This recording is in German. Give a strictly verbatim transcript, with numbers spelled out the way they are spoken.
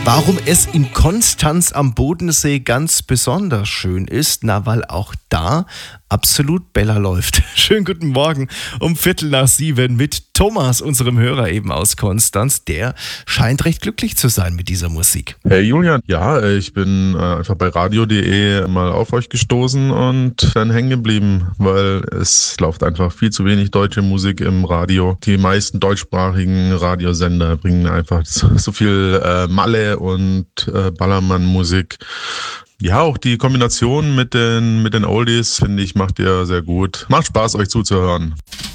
Warum es in Konstanz am Bodensee ganz besonders schön ist? Na, weil auch da absolut Bella läuft. Schönen guten Morgen um Viertel nach sieben mit Thomas, unserem Hörer eben aus Konstanz. Der scheint recht glücklich zu sein mit dieser Musik. Hey Julian, ja, ich bin äh, einfach bei radio punkt de mal auf euch gestoßen und dann hängen geblieben, weil es läuft einfach viel zu wenig deutsche Musik im Radio. Die meisten deutschsprachigen Radiosender bringen einfach so, so viel äh, Malle und äh, Ballermann-Musik. Ja, auch die Kombination mit den mit den Oldies, finde ich, macht ihr sehr gut. Macht Spaß, euch zuzuhören.